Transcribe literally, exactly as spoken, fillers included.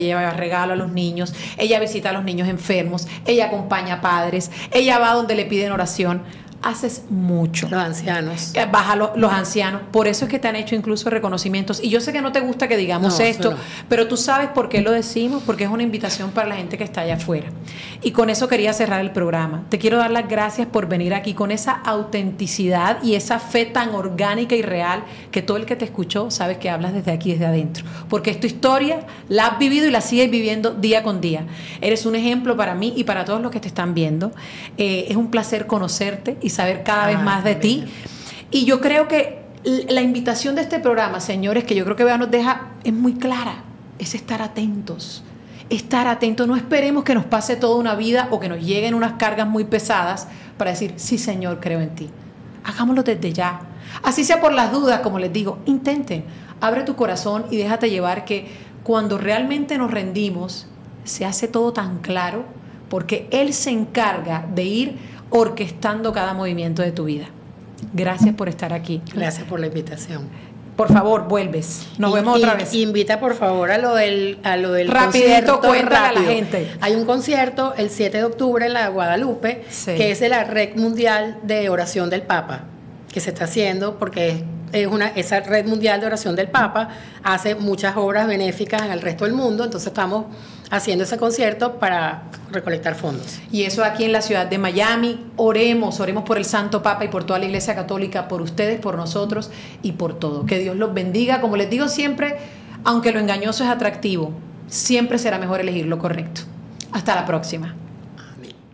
lleva regalo a los niños, ella visita a los niños enfermos, ella acompaña a padres, ella va donde le piden oración. Haces mucho. Los ancianos. Baja lo, los ancianos. Por eso es que te han hecho incluso reconocimientos. Y yo sé que no te gusta que digamos no, esto, no. pero tú sabes por qué lo decimos, porque es una invitación para la gente que está allá afuera. Y con eso quería cerrar el programa. Te quiero dar las gracias por venir aquí con esa autenticidad y esa fe tan orgánica y real que todo el que te escuchó sabe que hablas desde aquí, desde adentro. Porque es tu historia, la has vivido y la sigues viviendo día con día. Eres un ejemplo para mí y para todos los que te están viendo. Eh, es un placer conocerte y saber cada vez más de ti. Y yo creo que la invitación de este programa, señores, que yo creo que Bea nos deja, es muy clara, es estar atentos, estar atentos. No esperemos que nos pase toda una vida o que nos lleguen unas cargas muy pesadas para decir, sí, Señor, creo en ti. Hagámoslo desde ya. Así sea por las dudas, como les digo, intenten. Abre tu corazón y déjate llevar, que cuando realmente nos rendimos, se hace todo tan claro, porque Él se encarga de ir orquestando cada movimiento de tu vida. Gracias por estar aquí. Gracias por la invitación. Por favor, vuelves. Nos y, vemos y, otra vez. Invita por favor a lo del, a lo del Rapidito, concierto. cuéntale rápido. a la gente. Hay un concierto el siete de octubre en la Guadalupe, sí. que es de la Red Mundial de Oración del Papa, que se está haciendo porque es Es una, esa Red Mundial de Oración del Papa hace muchas obras benéficas en el resto del mundo, entonces estamos haciendo ese concierto para recolectar fondos. Y eso aquí en la ciudad de Miami. Oremos, oremos por el Santo Papa y por toda la Iglesia Católica, por ustedes, por nosotros y por todo. Que Dios los bendiga. Como les digo siempre, aunque lo engañoso es atractivo, siempre será mejor elegir lo correcto. Hasta la próxima.